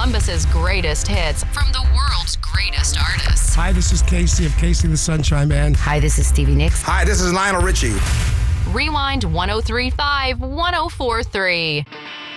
Columbus's greatest hits from the world's greatest artists. Hi, this is Casey of Casey the Sunshine Band. Hi, this is Stevie Nicks. Hi, this is Lionel Richie. Rewind 103.5, 104.3.